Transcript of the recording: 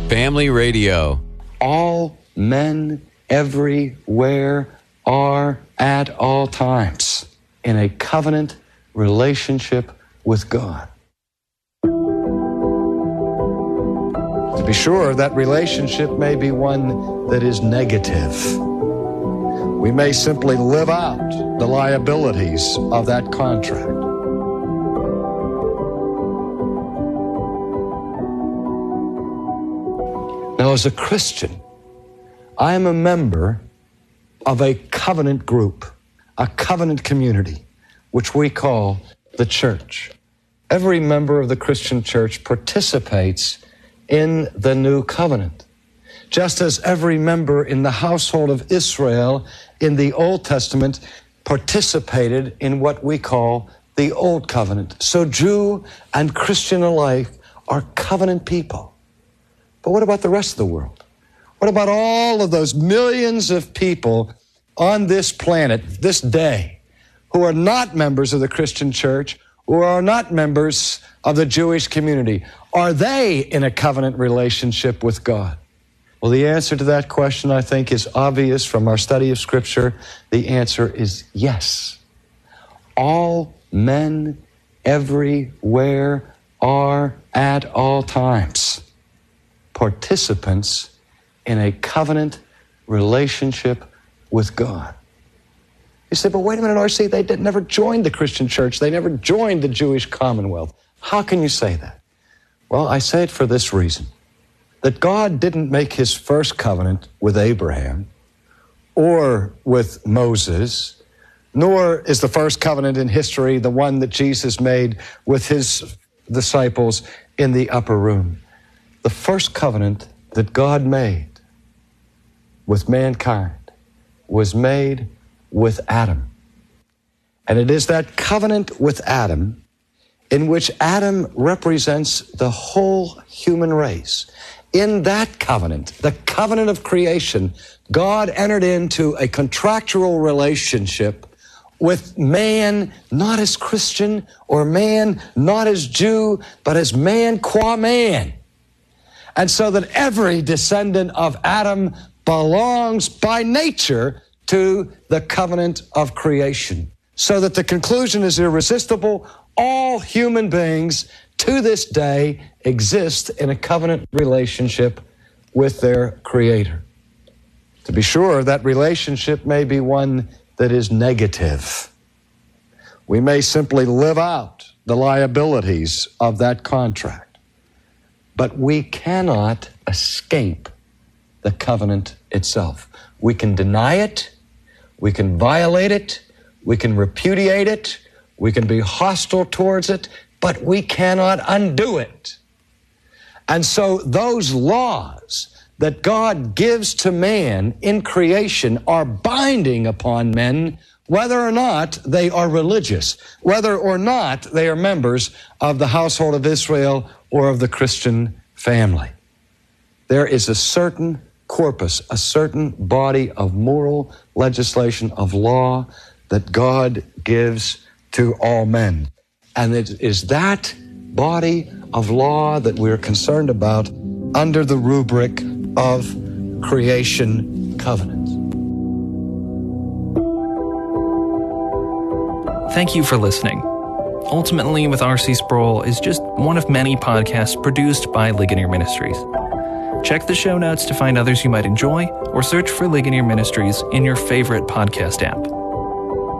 Family Radio. All men everywhere are at all times in a covenant relationship with God. To be sure, that relationship may be one that is negative. We may simply live out the liabilities of that contract. Now, as a Christian, I am a member of a covenant group, a covenant community, which we call the church. Every member of the Christian church participates in the new covenant, just as every member in the household of Israel in the Old Testament participated in what we call the Old Covenant. So Jew and Christian alike are covenant people. But what about the rest of the world? What about all of those millions of people on this planet, this day, who are not members of the Christian church, who are not members of the Jewish community? Are they in a covenant relationship with God? Well, the answer to that question, I think, is obvious from our study of Scripture. The answer is yes. All men everywhere are at all times participants in a covenant relationship with God. You say, but wait a minute, R.C., they never joined the Christian church. They never joined the Jewish Commonwealth. How can you say that? Well, I say it for this reason, that God didn't make his first covenant with Abraham or with Moses, nor is the first covenant in history the one that Jesus made with his disciples in the upper room. The first covenant that God made with mankind was made with Adam. And it is that covenant with Adam in which Adam represents the whole human race. In that covenant, the covenant of creation, God entered into a contractual relationship with man, not as Christian or man, not as Jew, but as man qua man. And so that every descendant of Adam belongs by nature to the covenant of creation. So that the conclusion is irresistible. All human beings to this day exist in a covenant relationship with their Creator. To be sure, that relationship may be one that is negative. We may simply live out the liabilities of that contract. But we cannot escape the covenant itself. We can deny it, we can violate it, we can repudiate it, we can be hostile towards it, but we cannot undo it. And so those laws that God gives to man in creation are binding upon men, whether or not they are religious, whether or not they are members of the household of Israel or of the Christian family. There is a certain corpus, a certain body of moral legislation, of law that God gives to all men. And it is that body of law that we're concerned about under the rubric of creation covenant. Thank you for listening. Ultimately with R.C. Sproul is just one of many podcasts produced by Ligonier Ministries. Check the show notes to find others you might enjoy, or search for Ligonier Ministries in your favorite podcast app.